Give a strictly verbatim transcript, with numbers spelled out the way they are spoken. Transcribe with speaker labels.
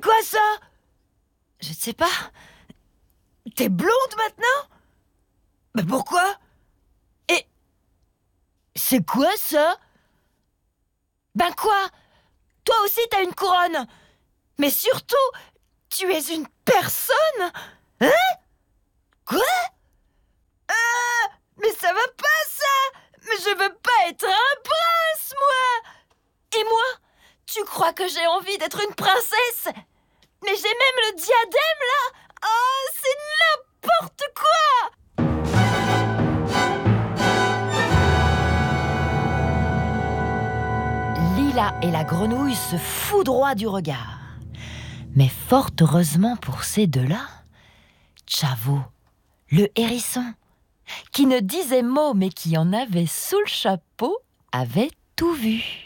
Speaker 1: quoi ça? Je ne sais pas. T'es blonde maintenant? Mais pourquoi? Et... c'est quoi ça? Ben quoi? Toi aussi t'as une couronne. Mais surtout, tu es une personne? Hein? Quoi? Ah, mais ça va pas ça! Mais je veux pas être un prince, moi! Et moi? Tu crois que j'ai envie d'être une princesse? Mais j'ai même le diadème là! Oh, c'est n'importe quoi! Lila et la grenouille se foudroient du regard. Mais fort heureusement pour ces deux-là, Tchavo, le hérisson, qui ne disait mot mais qui en avait sous le chapeau, avait tout vu.